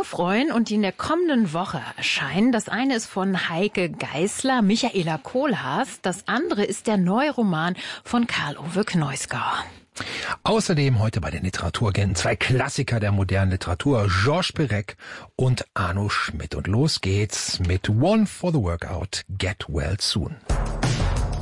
Bücher freuen und die in der kommenden Woche erscheinen. Das eine ist von Heike Geisler, Michaela Kohlhaas. Das andere ist der neue Roman von Karl-Ove Kneusgauer. Außerdem heute bei den Literaturagenten 2 Klassiker der modernen Literatur, Georges Perec und Arno Schmidt. Und los geht's mit One for the Workout, Get Well Soon.